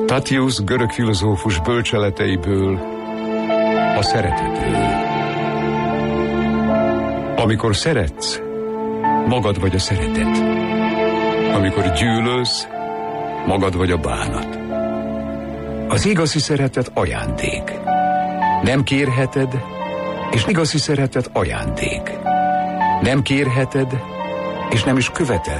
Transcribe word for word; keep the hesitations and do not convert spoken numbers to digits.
Tatius görög filozófus bölcseleteiből a szeretetről. Amikor szeretsz, magad vagy a szeretet. Amikor gyűlölsz, magad vagy a bánat. Az igazi szeretet ajándék. Nem kérheted, és igazi szeretet ajándék. Nem kérheted, és nem is követel.